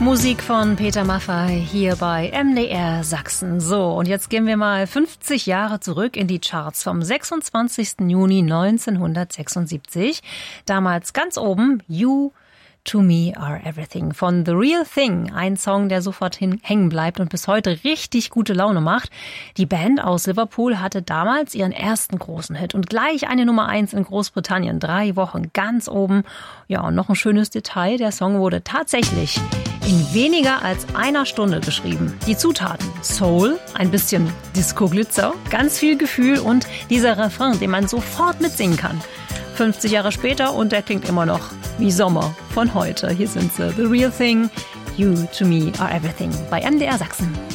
Musik von Peter Maffay hier bei MDR Sachsen. So, und jetzt gehen wir mal 50 Jahre zurück in die Charts vom 26. Juni 1976. Damals ganz oben You to Me Are Everything von The Real Thing. Ein Song, der sofort hängen bleibt und bis heute richtig gute Laune macht. Die Band aus Liverpool hatte damals ihren ersten großen Hit und gleich eine Nummer 1 in Großbritannien. 3 Wochen ganz oben. Ja, und noch ein schönes Detail. Der Song wurde tatsächlich in weniger als einer Stunde geschrieben. Die Zutaten: Soul, ein bisschen Disco-Glitzer, ganz viel Gefühl und dieser Refrain, den man sofort mitsingen kann. 50 Jahre später und der klingt immer noch wie Sommer von heute. Hier sind sie, The Real Thing, You to Me Are Everything bei MDR Sachsen.